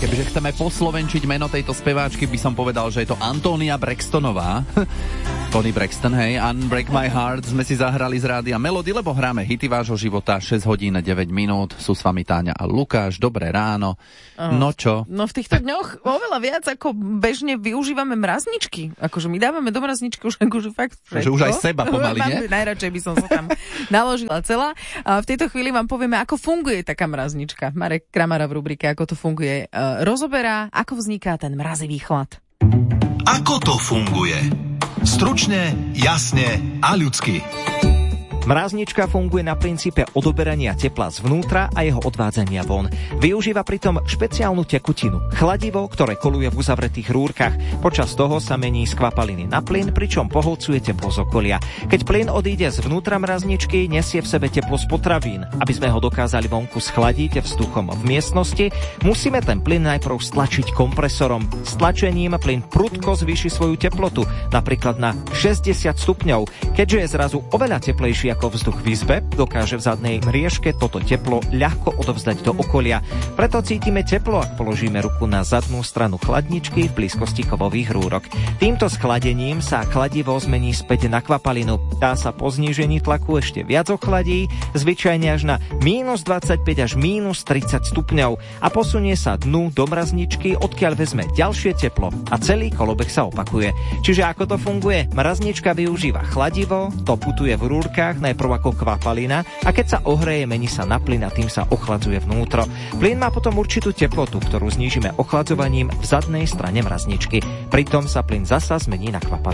Kebyže chceme poslovenčiť meno tejto speváčky, by som povedal, že je to Antonia Braxtonová. Tony Braxton, hej, Unbreak My Heart sme si zahrali z rádia Melody, lebo hráme hity vášho života, 6 hodín 9 minút. Sú s vami Táňa a Lukáš, dobré ráno. No čo? No v týchto dňoch oveľa viac ako bežne využívame mrazničky. Akože my dávame do mrazničky už akože fakt všetko. Že už aj seba pomaly, nie? Najradšej by som sa tam naložila celá. A v tejto chvíli vám povieme, ako funguje taká mraznička. Marek Kramara v rubrike Ako to funguje rozoberá, ako vzniká ten mrazivý chlad. Ako to funguje? Stručne, jasne a ľudsky. Mraznička funguje na princípe odoberania tepla zvnútra a jeho odvádzania von. Využíva pritom špeciálnu tekutinu, chladivo, ktoré koluje v uzavretých rúrkach. Počas toho sa mení z kvapaliny na plyn, pričom poholcuje teplo z okolia. Keď plyn odíde zvnútra mrazničky, nesie v sebe teplo z potravín. Aby sme ho dokázali vonku schladiť vzduchom v miestnosti, musíme ten plyn najprv stlačiť kompresorom. Stlačením plyn prudko zvýši svoju teplotu, napríklad na 60 stupňov. Keďže je zrazu oveľa teplejší ako vzduch v izbe, dokáže v zadnej mriežke toto teplo ľahko odovzdať do okolia. Preto cítime teplo, ak položíme ruku na zadnú stranu chladničky v blízkosti kovových rúrok. Týmto schladením sa chladivo zmení späť na kvapalinu. Tá sa po znížení tlaku ešte viac ochladí, zvyčajne až na -25 až -30 stupňov a posunie sa dnu do mrazničky, odkiaľ vezme ďalšie teplo a celý kolobeh sa opakuje. Čiže ako to funguje? Mraznička využíva chladivo, to putuje v rúrkach najprv ako kvapalina a keď sa ohreje, mení sa na plyn a tým sa ochladzuje vnútro. Plyn má potom určitú teplotu, ktorú znížime ochladzovaním v zadnej strane mrazničky. Pritom sa plyn zasa zmení na kvapalinu.